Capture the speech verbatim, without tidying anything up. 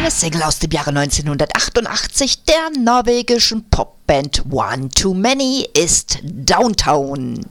Eine Single aus dem Jahre neunzehnhundertachtundachtzig der norwegischen Popband One Too Many ist Downtown.